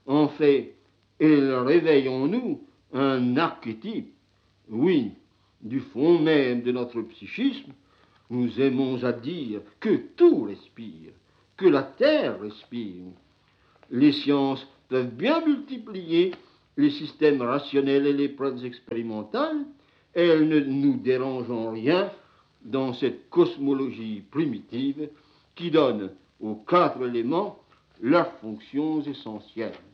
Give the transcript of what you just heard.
En fait, elle réveille en nous un archétype, oui, du fond même de notre psychisme. Nous aimons à dire que tout respire, que la terre respire. Les sciences peuvent bien multiplier les systèmes rationnels et les preuves expérimentales. Elles ne nous dérangent en rien dans cette cosmologie primitive qui donne aux quatre éléments leurs fonctions essentielles.